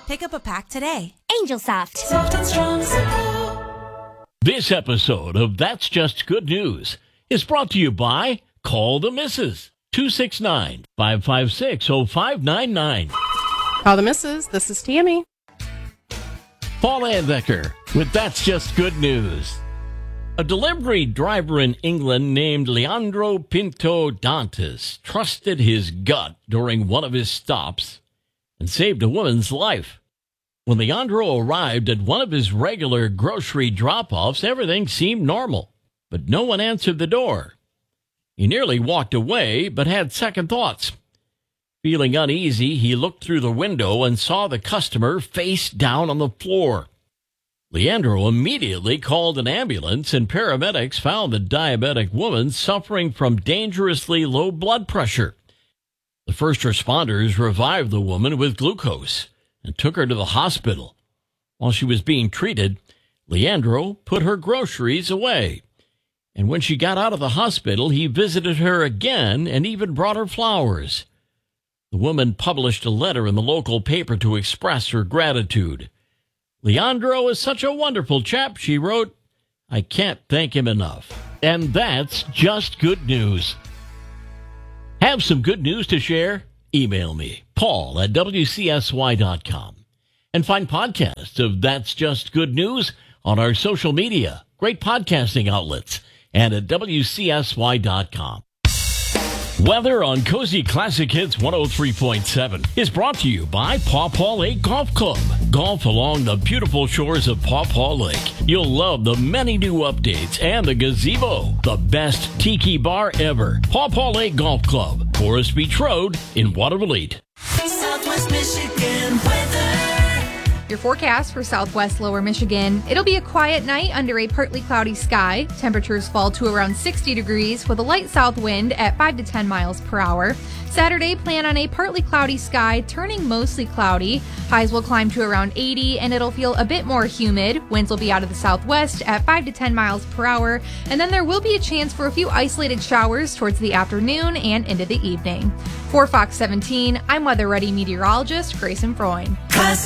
Pick up a pack today. Angel Soft. Soft and strong support. This episode of That's Just Good News is brought to you by Call the Missus. 269-556-0599. Call the Missus. This is Tammy. Paul Anbecker with That's Just Good News. A delivery driver in England named Leandro Pinto Dantas trusted his gut during one of his stops and saved a woman's life. When Leandro arrived at one of his regular grocery drop-offs, everything seemed normal, but no one answered the door. He nearly walked away, but had second thoughts. Feeling uneasy, he looked through the window and saw the customer face down on the floor. Leandro immediately called an ambulance, and paramedics found the diabetic woman suffering from dangerously low blood pressure. The first responders revived the woman with glucose and took her to the hospital. While she was being treated, Leandro put her groceries away. And when she got out of the hospital, he visited her again and even brought her flowers. The woman published a letter in the local paper to express her gratitude. Leandro is such a wonderful chap, she wrote. I can't thank him enough. And that's just good news. Have some good news to share? Email me, paul@wcsy.com. And find podcasts of That's Just Good News on our social media, great podcasting outlets, and at wcsy.com. Weather on Cozy Classic Hits 103.7 is brought to you by Paw Paw Lake Golf Club. Golf along the beautiful shores of Paw Paw Lake. You'll love the many new updates and the gazebo, the best tiki bar ever. Paw Paw Lake Golf Club, Forest Beach Road in Watervliet. Southwest Michigan weather. Your forecast for southwest lower Michigan. It'll be a quiet night under a partly cloudy sky. Temperatures fall to around 60 degrees with a light south wind at 5 to 10 miles per hour. Saturday, plan on a partly cloudy sky, turning mostly cloudy. Highs will climb to around 80 and it'll feel a bit more humid. Winds will be out of the southwest at 5 to 10 miles per hour. And then there will be a chance for a few isolated showers towards the afternoon and into the evening. For Fox 17, I'm weather ready meteorologist Grayson Freund. Classic.